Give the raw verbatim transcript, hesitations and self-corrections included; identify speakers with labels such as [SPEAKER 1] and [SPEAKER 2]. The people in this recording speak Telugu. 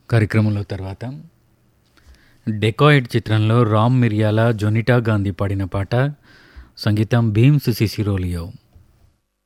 [SPEAKER 1] కార్యక్రమంలో తర్వాత డెకాయిడ్ చిత్రంలో రామ్ మిర్యాల, జొనిటా గాంధీ పాడిన పాట, సంగీతం భీమ్స్ సిసిరోలియో.